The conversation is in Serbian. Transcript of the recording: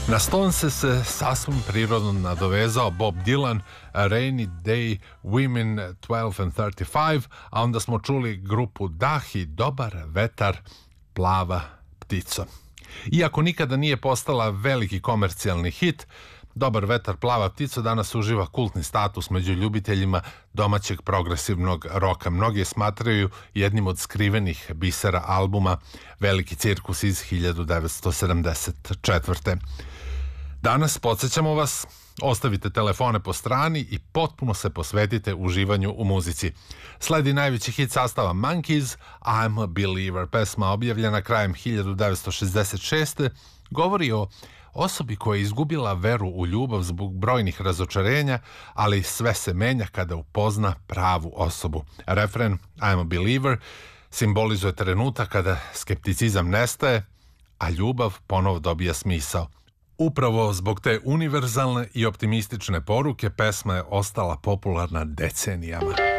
Na Stonese se sasvim prirodno nadovezao Bob Dylan, Rainy Day, Women 12 and 35, a onda smo čuli grupu Dahi, Dobar vetar, plava ptico. Iako nikada nije postala veliki komercijalni hit, Dobar vetar, plava ptico danas uživa kultni status među ljubiteljima domaćeg progresivnog roka. Mnogi je smatraju jednim od skrivenih bisera albuma Veliki cirkus iz 1974. Danas podsjećamo vas, ostavite telefone po strani i potpuno se posvetite uživanju u muzici. Sledi najveći hit sastava Monkees, I'm a Believer. Pesma objavljena krajem 1966. govori o osobi koja je izgubila veru u ljubav zbog brojnih razočarenja, ali sve se menja kada upozna pravu osobu. Refren I'm a Believer simbolizuje trenutak kada skepticizam nestaje, a ljubav ponovo dobija smisao. Upravo zbog te univerzalne i optimistične poruke pesma je ostala popularna decenijama.